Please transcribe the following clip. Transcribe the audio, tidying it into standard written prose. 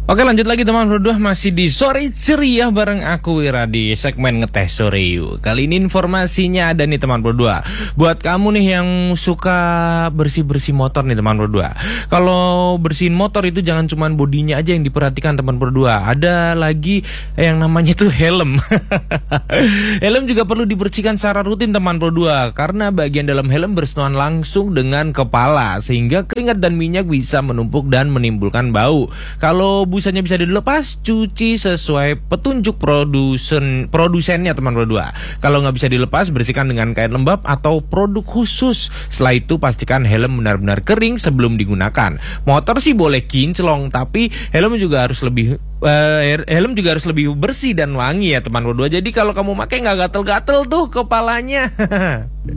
Oke, lanjut lagi teman berdua, masih di Sore Ceria bareng aku Wira di segmen Ngeteh Sore Yuk. Kali ini informasinya ada nih teman berdua. Buat kamu nih yang suka bersih-bersih motor nih teman berdua. Kalau bersihin motor itu jangan cuma bodinya aja yang diperhatikan teman berdua. Ada lagi yang namanya tuh helm. Helm juga perlu dibersihkan secara rutin teman berdua, karena bagian dalam helm bersentuhan langsung dengan kepala sehingga keringat dan minyak bisa menumpuk dan menimbulkan bau. Kalau busanya bisa dilepas, cuci sesuai petunjuk produsennya teman berdua. Kalau nggak bisa dilepas, bersihkan dengan kain lembab atau produk khusus. Setelah itu pastikan helm benar-benar kering sebelum digunakan. Motor sih boleh kinclong, tapi helm juga harus lebih bersih dan wangi ya teman berdua. Jadi kalau kamu pakai nggak gatel-gatel tuh kepalanya.